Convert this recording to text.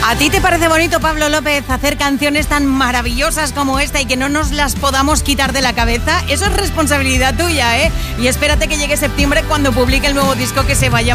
¿A ti te parece bonito, Pablo López, hacer canciones tan maravillosas como esta y que no nos las podamos quitar de la cabeza? Eso es responsabilidad tuya, ¿eh? Y espérate que llegue septiembre cuando publique el nuevo disco que se va a llamar